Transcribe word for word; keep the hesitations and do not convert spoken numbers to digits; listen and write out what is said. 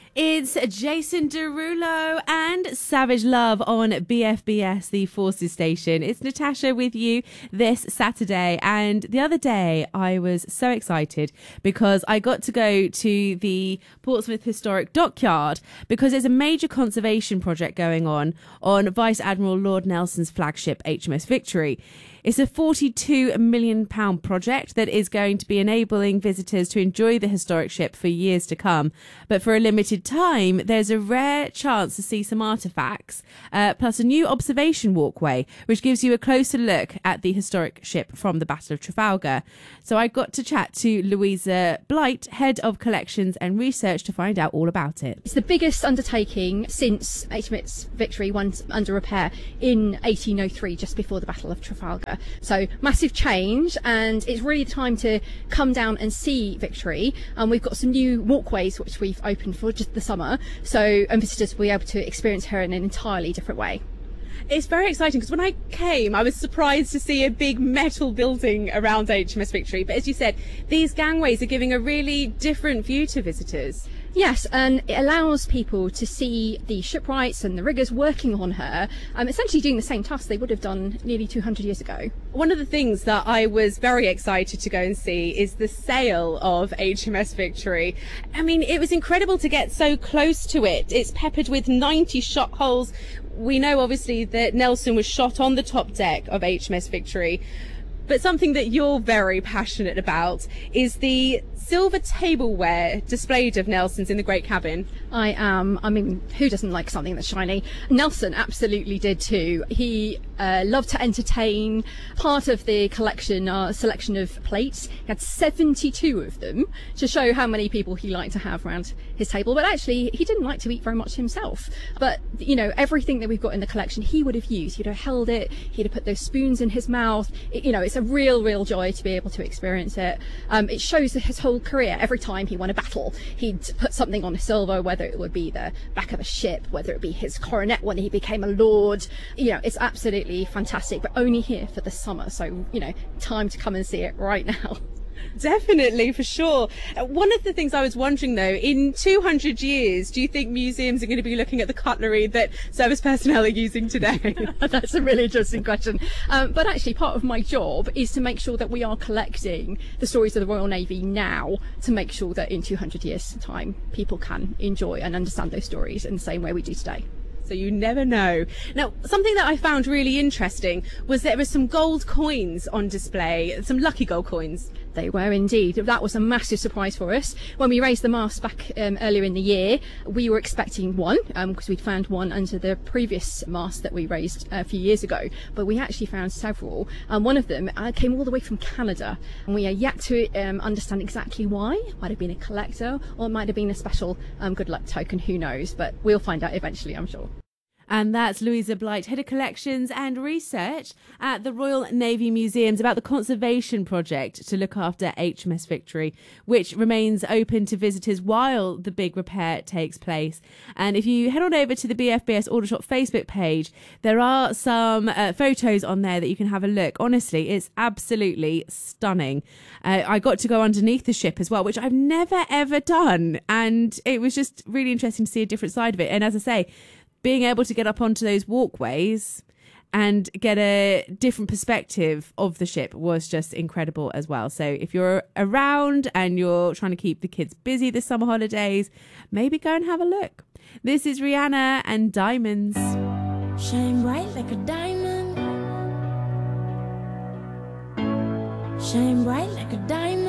It's Jason Derulo and Savage Love on B F B S, the Forces Station. It's Natasha with you this Saturday. And the other day I was so excited because I got to go to the Portsmouth Historic Dockyard because there's a major conservation project going on on Vice Admiral Lord Nelson's flagship H M S Victory. It's a forty-two million pounds project that is going to be enabling visitors to enjoy the historic ship for years to come. But for a limited time, there's a rare chance to see some artefacts, uh, plus a new observation walkway, which gives you a closer look at the historic ship from the Battle of Trafalgar. So I got to chat to Louisa Blight, Head of Collections and Research, to find out all about it. It's the biggest undertaking since H M S Victory went under repair in eighteen oh three, just before the Battle of Trafalgar. So massive change, and it's really the time to come down and see Victory. And um, we've got some new walkways which we've opened for just the summer, so and visitors will be able to experience her in an entirely different way. It's very exciting because when I came, I was surprised to see a big metal building around H M S Victory. But as you said, these gangways are giving a really different view to visitors. Yes, and it allows people to see the shipwrights and the riggers working on her, um, essentially doing the same tasks they would have done nearly two hundred years ago. One of the things that I was very excited to go and see is the sail of H M S Victory. I mean, it was incredible to get so close to it. It's peppered with ninety shot holes. We know obviously that Nelson was shot on the top deck of H M S Victory. But something that you're very passionate about is the silver tableware displayed of Nelson's in the Great Cabin. I am. I mean, who doesn't like something that's shiny? Nelson absolutely did too. He uh, loved to entertain. Part of the collection are a selection of plates. He had seventy-two of them to show how many people he liked to have around his table. But actually, he didn't like to eat very much himself. But, you know, everything that we've got in the collection, he would have used. He'd have held it. He'd have put those spoons in his mouth. It, you know, it's a real, real joy to be able to experience it. Um, it shows his whole career. Every time he won a battle, he'd put something on a silver, whether it would be the back of a ship, whether it be his coronet when he became a lord. You know, it's absolutely fantastic, but only here for the summer. So, you know, time to come and see it right now. Definitely, for sure. One of the things I was wondering though, in two hundred years, do you think museums are going to be looking at the cutlery that service personnel are using today? That's a really interesting question. Um, but actually, part of my job is to make sure that we are collecting the stories of the Royal Navy now, to make sure that in two hundred years' time, people can enjoy and understand those stories in the same way we do today. So you never know. Now, something that I found really interesting was there were some gold coins on display, some lucky gold coins. They were indeed. That was a massive surprise for us. When we raised the mast back um, earlier in the year, we were expecting one, because um, we'd found one under the previous mast that we raised a few years ago. But we actually found several. And one of them uh, came all the way from Canada. And we are yet to um, understand exactly why. It might have been a collector, or it might have been a special um, good luck token. Who knows? But we'll find out eventually, I'm sure. And that's Louisa Blight, Head of Collections and Research at the Royal Navy Museums, about the conservation project to look after H M S Victory, which remains open to visitors while the big repair takes place. And if you head on over to the B F B S Aldershot Facebook page, there are some uh, photos on there that you can have a look. Honestly, it's absolutely stunning. Uh, I got to go underneath the ship as well, which I've never, ever done. And it was just really interesting to see a different side of it. And as I say, being able to get up onto those walkways and get a different perspective of the ship was just incredible as well. So if you're around and you're trying to keep the kids busy this summer holidays, maybe go and have a look. This is Rihanna and Diamonds. Shine bright like a diamond. Shine bright like a diamond.